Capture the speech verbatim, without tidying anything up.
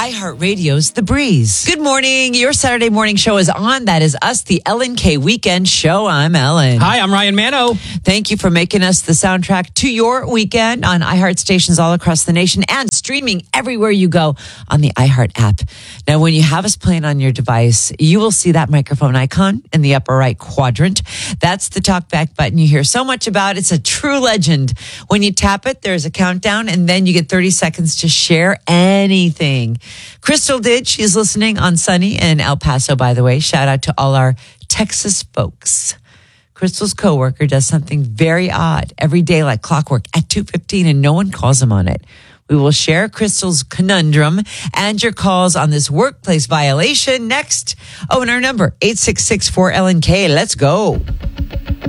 iHeartRadio's The Breeze. Good morning. Your Saturday morning show is on. That is us, the Ellen K Weekend Show. I'm Ellen. Hi, I'm Ryan Mano. Thank you for making us the soundtrack to your weekend on iHeart stations all across the nation and streaming everywhere you go on the iHeart app. Now, when you have us playing on your device, you will see that microphone icon in the upper right quadrant. That's the talkback button you hear so much about. It's a true legend. When you tap it, there's a countdown, and then you get thirty seconds to share anything. Crystal did. She's listening on Sunny in El Paso, by the way. Shout out to all our Texas folks. Crystal's coworker does something very odd every day like clockwork at two fifteen, and no one calls him on it. We will share Crystal's conundrum and your calls on this workplace violation next. Oh, and our number, eight six six four L N K. Let's go.